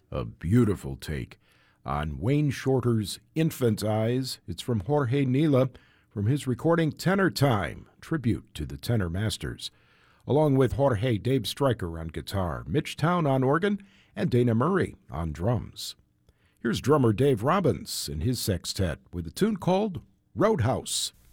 A beautiful take on Wayne Shorter's Infant Eyes. It's from Jorge Nila from his recording Tenor Time, tribute to the tenor masters. Along with Jorge, Dave Stryker on guitar, Mitch Town on organ, and Dana Murray on drums. Here's drummer Dave Robbins in his sextet with a tune called Roadhouse.